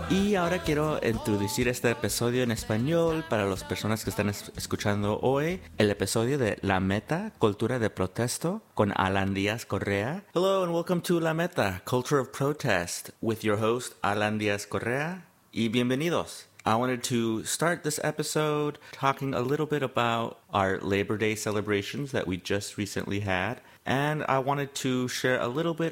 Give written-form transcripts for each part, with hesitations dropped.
Y ahora quiero introducir este episodio en español para las personas que están escuchando hoy, el episodio de La Meta, Cultura de Protesto, con Alan Díaz Correa. Hello and welcome to La Meta, Culture of Protest, with your host Alan Díaz Correa. Y bienvenidos. I wanted to start this episode talking a little bit about our Labor Day celebrations that we just recently had. And I wanted to share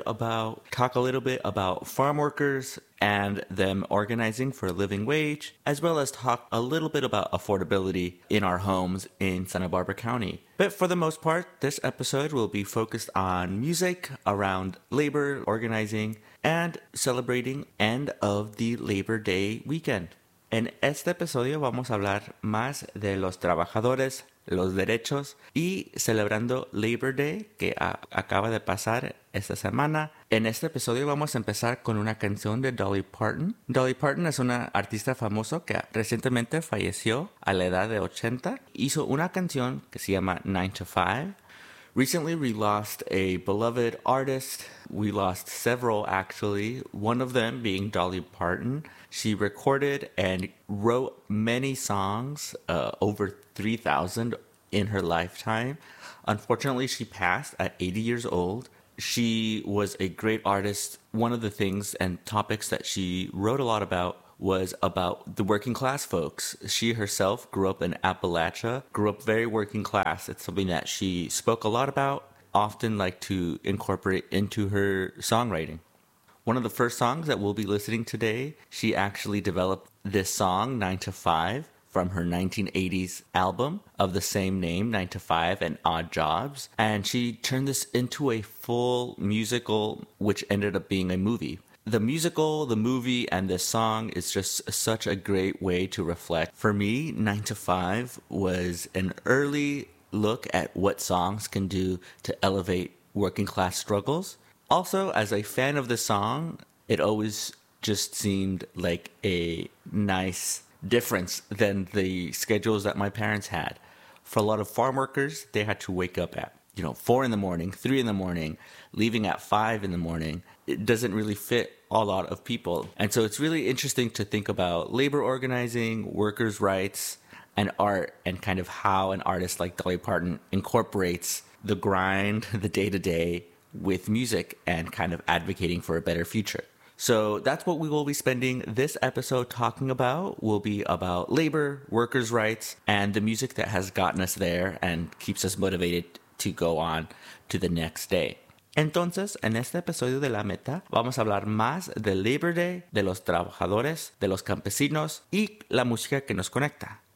talk a little bit about farm workers and them organizing for a living wage, as well as talk a little bit about affordability in our homes in Santa Barbara County. But for the most part, this episode will be focused on music around labor organizing and celebrating end of the Labor Day weekend. En este episodio vamos a hablar más de los trabajadores, los derechos y celebrando Labor Day que acaba de pasar esta semana. En este episodio vamos a empezar con una canción de Dolly Parton. Dolly Parton es una artista famosa que recientemente falleció a la edad de 80. Hizo una canción que se llama 9 to 5. Recently, we lost a beloved artist. We lost several, actually, one of them being Dolly Parton. She recorded and wrote many songs, over 3,000 in her lifetime. Unfortunately, she passed at 80 years old. She was a great artist. One of the things and topics that she wrote a lot about was about the working class folks. She herself grew up in Appalachia, grew up very working class. It's something that she spoke a lot about, often liked to incorporate into her songwriting. One of the first songs that we'll be listening today, she actually developed this song, 9 to 5, from her 1980s album of the same name, 9 to 5 and Odd Jobs. And she turned this into a full musical, which ended up being a movie. The musical, the movie, and this song is just such a great way to reflect. For me, 9 to 5 was an early look at what songs can do to elevate working class struggles. Also, as a fan of the song, it always just seemed like a nice difference than the schedules that my parents had. For a lot of farm workers, they had to wake up at 4 in the morning, 3 in the morning, leaving at 5 in the morning. It doesn't really fit a lot of people. And so it's really interesting to think about labor organizing, workers' rights, and art, and kind of how an artist like Dolly Parton incorporates the grind, the day-to-day with music and kind of advocating for a better future. So that's what we will be spending this episode talking about. Will be about labor, workers' rights, and the music that has gotten us there and keeps us motivated to go on to the next day. Entonces, en este episodio de La Meta, vamos a hablar más del Labor Day, de los trabajadores, de los campesinos y la música que nos conecta.